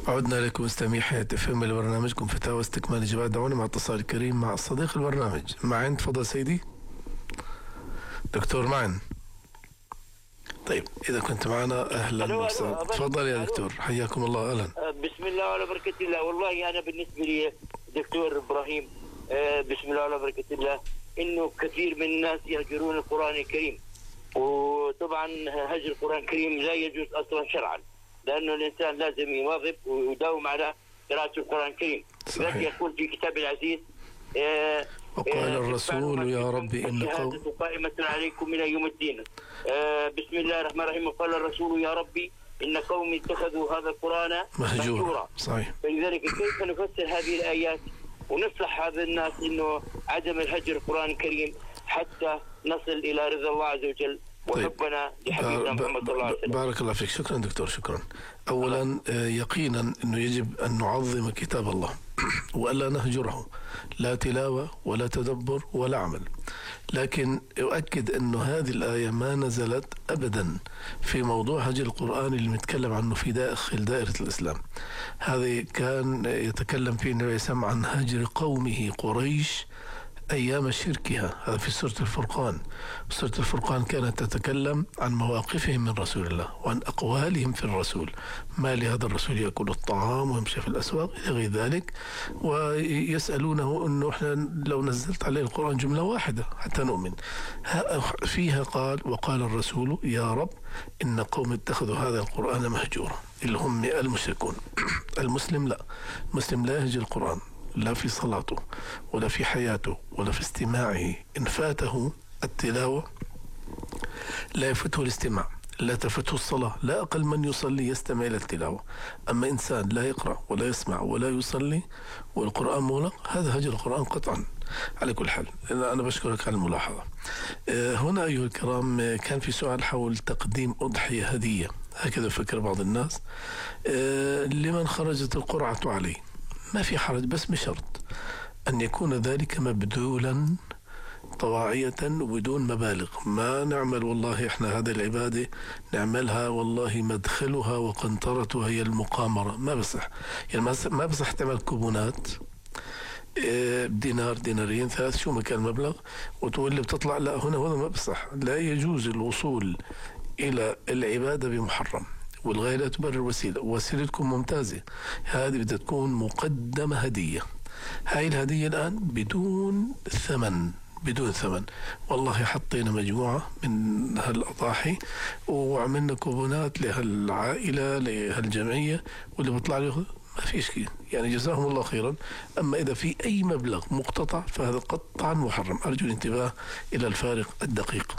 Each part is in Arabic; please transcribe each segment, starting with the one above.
عدنا لكم مستمعي حياة FM لبرنامجكم فتاوى استكمال إجابات. دعونا مع اتصال كريم مع صديق البرنامج. معن، تفضل سيدي دكتور معن. طيب إذا كنت معنا أهلا وسهلا، تفضل يا دكتور، حياكم الله. أهلا. بسم الله وعلى بركة الله. والله أنا بالنسبة لي دكتور إبراهيم، بسم الله وعلى بركة الله، إنه كثير من الناس يهجرون القرآن الكريم، وطبعا هجر القرآن الكريم لا يجوز أصلا شرعا، لأنه الإنسان لازم يواظب ويداوم على قراءة القرآن الكريم. لذلك يقول في كتاب العزيز وقال الرسول يا ربي إن قوم قائمة عليكم من يوم الدين. بسم الله الرحمن الرحيم. وقال الرسول يا ربي إن قوم اتخذوا هذا القرآن مهجورا. صحيح. فلذلك كيف نفسر هذه الآيات ونصلح هذا الناس إنه عدم الهجر القرآن الكريم حتى نصل إلى رضا الله عز وجل وحبنا لحبيبنا محمد صلى الله عليه وسلم. بارك الله فيك. شكرا دكتور، شكرا. أولا يقينا أنه يجب أن نعظم كتاب الله وألا نهجره، لا تلاوة ولا تدبر ولا عمل. لكن أؤكد أنه هذه الآية ما نزلت أبدا في موضوع هجر القرآن اللي نتكلم عنه في داخل دائرة الإسلام. هذه كان يتكلم فيه النبي صلى الله عليه وسلم عن هجر قومه قريش أيام شركها، هذا في سورة الفرقان. سورة الفرقان كانت تتكلم عن مواقفهم من رسول الله وعن أقوالهم في الرسول، ما لهذا الرسول يأكل الطعام ويمشي في الأسواق إلى غير ذلك، ويسألونه أنه إحنا لو نزلت عليه القرآن جملة واحدة حتى نؤمن. فيها قال وقال الرسول يا رب إن قوم اتخذوا هذا القرآن مهجورا، اللي هم المشركون. المسلم لا، المسلم لا يهجر القرآن، لا في صلاته ولا في حياته ولا في استماعه. إن فاته التلاوة لا يفته الاستماع، لا تفته الصلاة. لا أقل من يصلي يستمع إلى التلاوة. أما إنسان لا يقرأ ولا يسمع ولا يصلي والقرآن مغلق، هذا هجر القرآن قطعا. على كل حال أنا بشكرك على الملاحظة. هنا أيها الكرام كان في سؤال حول تقديم أضحية هدية، هكذا فكر بعض الناس، لمن خرجت القرعة عليه. ما في حرج، بس بشرط أن يكون ذلك مبذولا طواعية وبدون مبالغ. ما نعمل والله إحنا هذه العبادة نعملها والله مدخلها وقنطرتها هي المقامرة، ما بصح. يعني ما بصح تعمل كوبونات دينار دينارين ثلاث شو ما كان المبلغ وتقول لي بتطلع. لا، هنا ما بصح. لا يجوز الوصول إلى العبادة بمحرم، والغاية لا تبرر وسيلة. وسيلتكم ممتازة، هذه بدها تكون مقدمة هدية. هاي الهدية الآن بدون ثمن، بدون ثمن. والله حطينا مجموعة من هالأضاحي وعملنا كوبونات لهالعائلة لهالجمعية، واللي بطلع له ما في شيء، يعني جزاهم الله خيرا. أما إذا في أي مبلغ مقتطع فهذا قطعا محرم. أرجو الانتباه إلى الفارق الدقيق.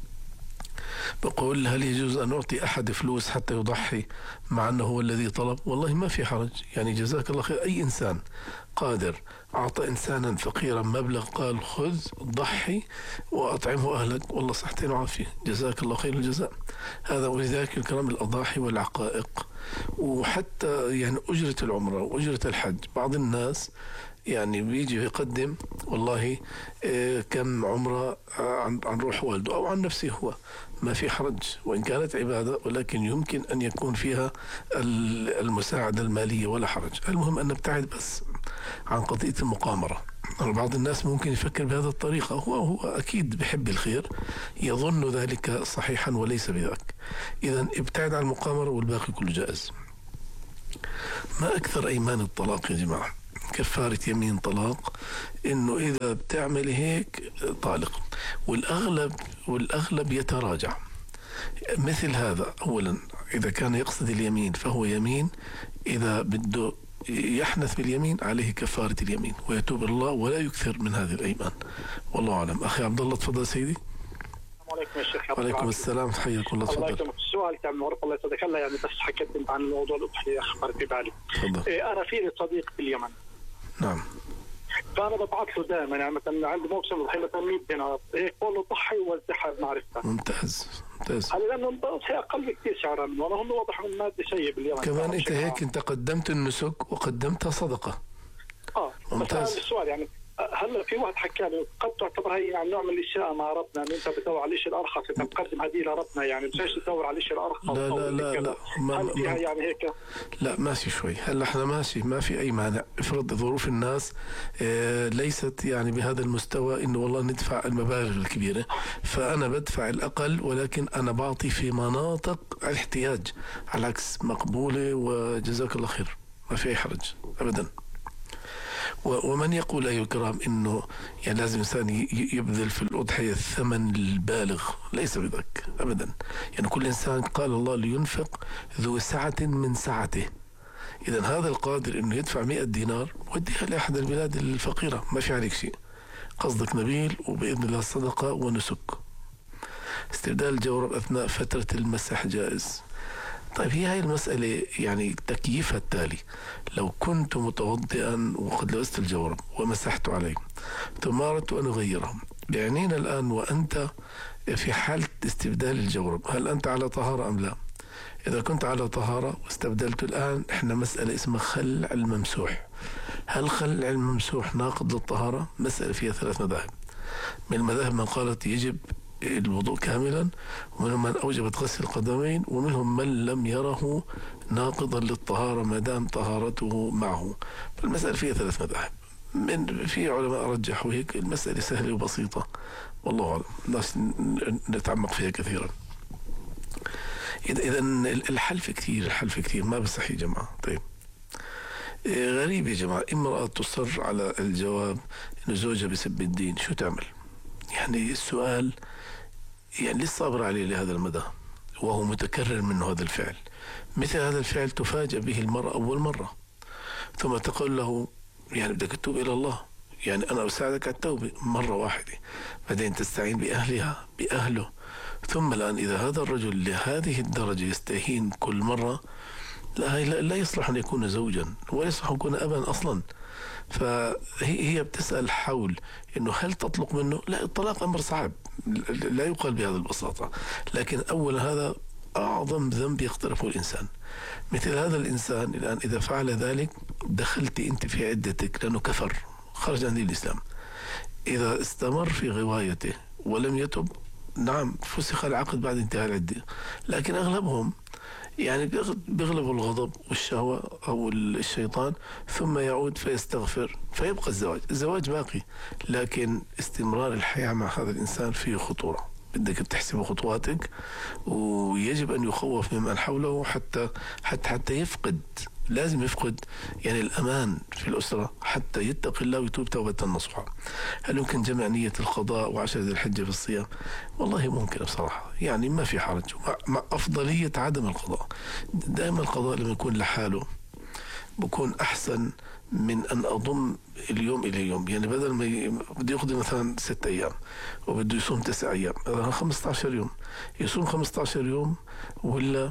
بقول هل يجوز أن أعطي أحد فلوس حتى يضحي مع أنه هو الذي طلب؟ والله ما في حرج، يعني جزاك الله خير. أي إنسان قادر أعطى إنسانا فقيرا مبلغ قال خذ ضحي وأطعمه أهلك، والله صحتين وعافية، جزاك الله خير الجزاء. هذا. ولذلك الكلام الأضاحي والعقائق وحتى يعني أجرة العمرة وأجرة الحج. بعض الناس يعني بيجي يقدم والله كم عمرة عن روح والده أو عن نفسه هو، ما في حرج، وإن كانت عبادة ولكن يمكن أن يكون فيها المساعدة المالية ولا حرج. المهم أن نبتعد بس عن قضية المقامرة. بعض الناس ممكن يفكر بهذا الطريقة، هو أكيد بحب الخير، يظن ذلك صحيحا وليس بذاك. إذن ابتعد عن المقامرة والباقي كله جائز. ما أكثر أيمان الطلاق يا جماعة؟ كفارة يمين طلاق إنه إذا بتعمل هيك طالق، والأغلب يتراجع. مثل هذا أولا إذا كان يقصد اليمين فهو يمين، إذا بده يحنث باليمين عليه كفارة اليمين ويتوب الله ولا يكثر من هذه الأيمان. والله أعلم. أخي عبد الله تفضل سيدي. عليكم الشيخ. وعليكم السلام، حياك الله. الله يسلمك. السؤال كان مرق الله يسعدك الله، يعني بس حكيت انت عن موضوع الأضحية أخبر في بالي. أنا في صديق في اليمن. نعم. فأنا ببعث له دائما، يعني مثلا عندي موسم الضحية مثلا 100 دينار، هيك بقول له ضحي ووزعها بمعرفتها. ممتاز. هلا لأنه الضحية أقل كثير سعرها منه، وأنا هم واضح من مادة سيء باليمن. كمان أنت هيك أنت قدمت النسك وقدمتها صدقة. ممتاز. بس السؤال يعني هلا في واحد حكى لي قد تعتبر هي يعني نوع من الاشياء ما ربنا، ان انت بتدور على الشيء الارخص، انت بتقدم هديه لربنا، يعني مش تدور على الشيء الارخص. لا لا لا لا هل فيها يعني هيك؟ لا ماشي شوي. هلا احنا ماشي، ما في اي مانع. افرض ظروف الناس ليست يعني بهذا المستوى انه والله ندفع المبالغ الكبيره، فانا بدفع الاقل ولكن انا بعطي في مناطق الاحتياج، على العكس مقبوله وجزاك الله خير، ما في اي حرج ابدا. ومن يقول أيها الكرام إنه يعني لازم الإنسان يبذل في الأضحية الثمن البالغ، ليس بذلك أبدا. يعني كل إنسان قال الله لينفق ذو سعة من سعته. إذا هذا القادر إنه يدفع 100 دينار وديها لأحد البلاد الفقيرة، ما في عليك شيء، قصدك نبيل وبإذن الله صدقة ونسك. استبدال الجورب أثناء فترة المسح جائز. طيب هي هاي المسألة يعني تكييفها التالي: لو كنت متوضئا وقد لبست الجورب ومسحت عليه ثم أردت أن أغيره، بعنينا الآن وأنت في حالة استبدال الجورب، هل أنت على طهارة أم لا؟ إذا كنت على طهارة واستبدلت الآن، إحنا مسألة اسمها خلع الممسوح. هل خلع الممسوح ناقض للطهارة؟ مسألة فيها 3 مذاهب. من المذاهب من قالت يجب الوضوء كاملا، ومنهم من أوجبت غسل القدمين، ومنهم من لم يره ناقضا للطهارة ما دام طهارته معه. فالمسألة فيها 3 مذاهب. في علماء رجحوا هيك، المسألة سهلة وبسيطة والله أعلم، الناس نتعمق فيها كثيرا. إذا الحلف كثير ما بصح يا جماعة. طيب غريب يا جماعة، امرأة تصر على الجواب إنه زوجها بسب الدين، شو تعمل؟ يعني السؤال يعني ليش صابر عليه لهذا المدى وهو متكرر منه هذا الفعل؟ مثل هذا الفعل تفاجأ به المرأة أول مرة، ثم تقول له يعني بدك تتوب إلى الله، يعني أنا أساعدك على التوبة مرة واحدة، بعدين تستعين بأهله، ثم الآن إذا هذا الرجل لهذه الدرجة يستهين كل مرة، لا يصلح أن يكون زوجا ولا يصلح أن يكون أبا أصلا. فهي بتسأل حول إنه هل تطلق منه؟ لا، الطلاق أمر صعب لا يقال بهذه البساطة، لكن أولا هذا أعظم ذنب يقترفه الإنسان. مثل هذا الإنسان الآن إذا فعل ذلك دخلت أنت في عدتك، لأنه كفر، خرج عن الإسلام. إذا استمر في غوايته ولم يتب، نعم فسخ العقد بعد انتهاء العدة، لكن أغلبهم يعني بيغلب الغضب والشهوة أو الشيطان، ثم يعود فيستغفر فيبقى الزواج باقي، لكن استمرار الحياة مع هذا الإنسان فيه خطورة. بدك تحسب خطواتك، ويجب أن يخوف ممن حوله حتى يفقد، لازم يفقد يعني الأمان في الأسرة حتى يتقي الله ويتوب توبة نصوحة. هل يمكن جمع نية القضاء وعشر ذي الحجة في الصيام؟ والله ممكن بصراحة، يعني ما في حرج، مع أفضلية عدم القضاء. دائما القضاء لما يكون لحاله بكون أحسن من أن أضم اليوم إلى يوم. يعني بدل ما بده يقضي مثلا 6 أيام وبده يصوم 9 أيام، هذا 15 يوم، يصوم 15 يوم ولا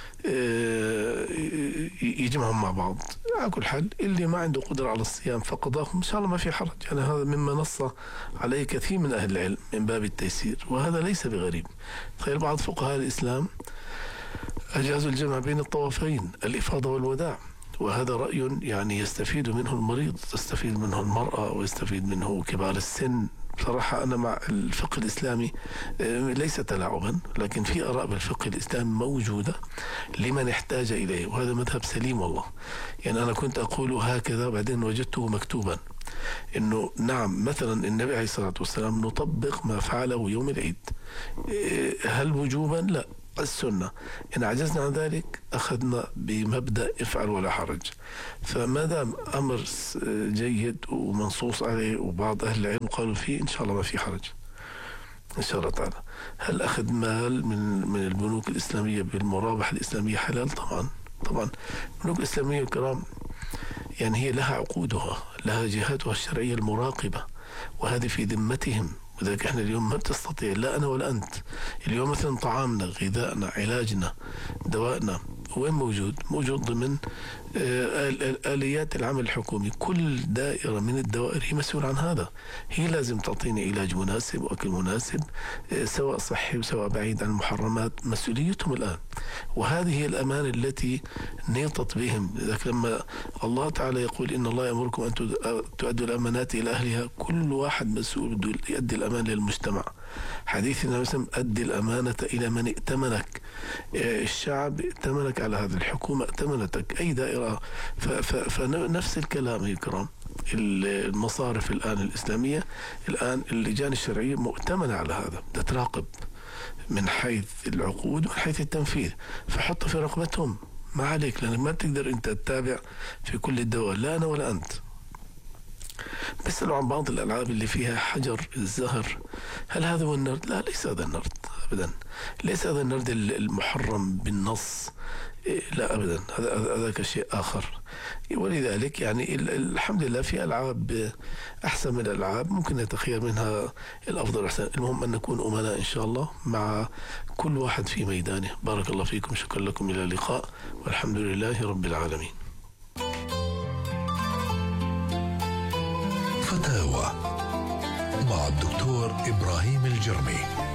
يجمعهم مع بعض. على كل حال اللي ما عنده قدرة على الصيام فقضاهم إن شاء الله ما في حرج، يعني هذا مما نص عليه كثير من أهل العلم من باب التيسير، وهذا ليس بغريب. تخيل بعض فقهاء الإسلام أجازوا الجمع بين الطوافين، الإفاضة والوداع، وهذا رأي يعني يستفيد منه المريض، تستفيد منه المرأة، ويستفيد منه كبار السن. بصراحة أنا مع الفقه الإسلامي ليس تلاعبا، لكن في آراء بالفقه الإسلامي موجودة لمن احتاج إليه، وهذا مذهب سليم والله. يعني أنا كنت أقول هكذا بعدين وجدته مكتوبا، إنه نعم مثلا النبي عليه الصلاة والسلام نطبق ما فعله يوم العيد. هل وجوبا؟ لا، السنة. إن عجزنا عن ذلك أخذنا بمبدأ افعل ولا حرج. فما دام أمر جيد ومنصوص عليه وبعض أهل العلم قالوا فيه، إن شاء الله ما في حرج إن شاء الله تعالى. هل أخذ مال من البنوك الإسلامية بالمرابح الإسلامية حلال؟ طبعا البنوك الإسلامية الكرام يعني هي لها عقودها، لها جهاتها الشرعية المراقبة، وهذه في ذمتهم. وذلك احنا اليوم ما بتستطيع، لا أنا ولا أنت، اليوم مثلا طعامنا، غذائنا، علاجنا، دوائنا، وين موجود؟ موجود ضمن آليات العمل الحكومي. كل دائرة من الدوائر هي مسؤول عن هذا، هي لازم تعطيني علاج مناسب وأكل مناسب، سواء صحي وسواء بعيد عن المحرمات. مسؤوليتهم الآن، وهذه هي الأمانة التي نيطت بهم. لذلك لما الله تعالى يقول إن الله يأمركم أن تؤدوا الأمانات إلى أهلها، كل واحد مسؤول بده يؤدي الأمانة للمجتمع. حديثنا مثلا أدي الأمانة إلى من ائتمنك. الشعب ائتمنك على هذه الحكومة، ائتمنتك أي دائرة. فنفس الكلام يا كرام. المصارف الآن الإسلامية، الآن اللجان الشرعية مؤتمنة على هذا، تتراقب من حيث العقود ومن حيث التنفيذ، فحط في رقبتهم. ما عليك، لأنك ما تقدر أنت تتابع في كل الدول، لا أنا ولا أنت. بيسألوا عن بعض الألعاب اللي فيها حجر الزهر، هل هذا هو النرد؟ لا، ليس هذا النرد أبدا، ليس هذا النرد المحرم بالنص، لا أبدا، هذا شيء آخر. ولذلك يعني الحمد لله في ألعاب أحسن من الألعاب، ممكن نتخير منها الأفضل والأحسن. المهم أن نكون أمناء إن شاء الله مع كل واحد في ميدانه. بارك الله فيكم، شكرا لكم، إلى اللقاء، والحمد لله رب العالمين. فتاوى مع الدكتور إبراهيم الجرمي.